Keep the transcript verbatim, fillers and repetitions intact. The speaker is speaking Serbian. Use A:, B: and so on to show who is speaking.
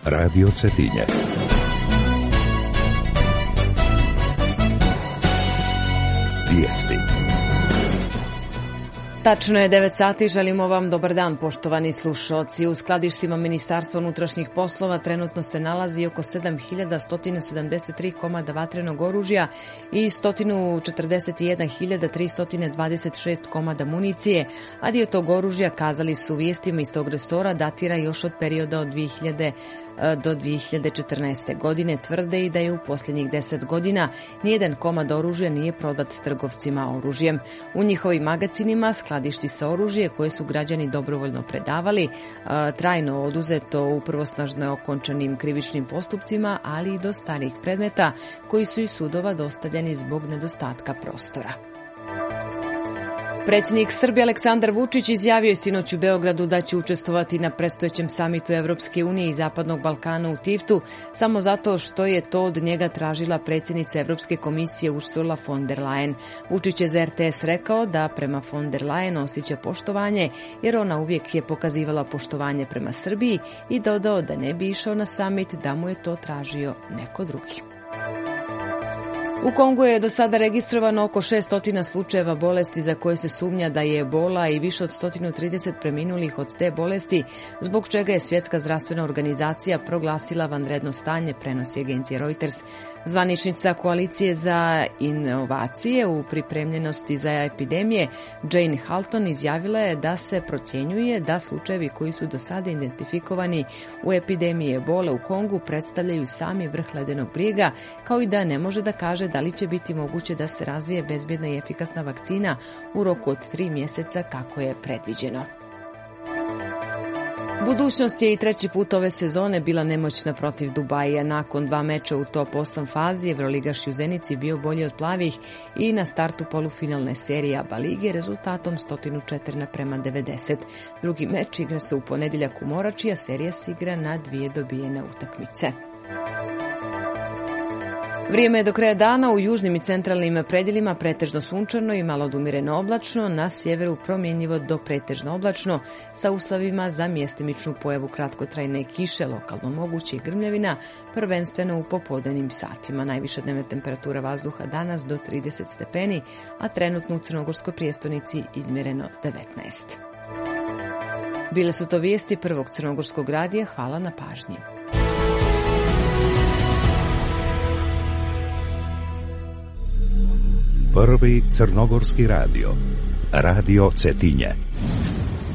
A: Radio Cetinje. Vijesti.
B: Tačno je devet sati, želimo vam dobar dan, poštovani slušaoci. U skladištima Ministarstva unutrašnjih poslova trenutno se nalazi oko sedam hiljada sto sedamdeset tri komada vatrenog oružja i sto četrdeset jedan hiljada tristo dvadeset šest komada municije, a dio tog oružja, kazali su u vijestima iz tog resora, datira još od perioda od dvije hiljade do dvije hiljade četrnaeste. godine. Tvrde i da je u posljednjih deset godina nijedan komad oružja nije prodat trgovcima oružjem. U njihovim magacinima skladišti se oružje koje su građani dobrovoljno predavali, trajno oduzeto u prvosnažno okončanim krivičnim postupcima, ali i do starih predmeta koji su iz sudova dostavljeni zbog nedostatka prostora. Predsjednik Srbije Aleksandar Vučić izjavio je sinoć u Beogradu da će učestvovati na predstojećem samitu Evropske unije i Zapadnog Balkana u Tiftu samo zato što je to od njega tražila predsjednica Evropske komisije Ursula von der Leyen. Vučić je za R T S rekao da prema von der Leyen osjeća poštovanje jer ona uvijek je pokazivala poštovanje prema Srbiji i dodao da ne bi išao na samit da mu je to tražio neko drugi. U Kongu je do sada registrovano oko šesto slučajeva bolesti za koje se sumnja da je ebola i više od sto trideset preminulih od te bolesti, zbog čega je Svjetska zdravstvena organizacija proglasila vanredno stanje, prenosi agencija Reuters. Zvaničnica Koalicije za inovacije u pripremljenosti za epidemije Jane Halton izjavila je da se procjenjuje da slučajevi koji su do sada identifikovani u epidemiji ebole u Kongu predstavljaju sami vrh ledenog brijega, kao i da ne može da kaže da li će biti moguće da se razvije bezbjedna i efikasna vakcina u roku od tri mjeseca kako je predviđeno. Budućnost je i treći put ove sezone bila nemoćna protiv Dubaija. Nakon dva meča u top osam fazi, Evroligaš u Zenici bio bolji od plavih i na startu polufinalne serije ABA lige rezultatom sto četiri naprema devedeset. Drugi meč igra se u ponedjeljak u Morači, a serija se igra na dvije dobijene utakmice. Vrijeme je do kraja dana u južnim i centralnim predjelima pretežno sunčano i malo odumireno oblačno, na sjeveru promjenjivo do pretežno oblačno sa uslovima za mjestimičnu pojavu kratkotrajne kiše, lokalno moguće i grmljavina, prvenstveno u popodnevnim satima. Najviša dnevna temperatura vazduha danas do trideset stepeni, a trenutno u Crnogorskoj prijestolnici izmjereno devetnaest. Bile su to vijesti Prvog crnogorskog radija. Hvala na pažnji.
A: Prvi crnogorski radio, Radio Cetinje.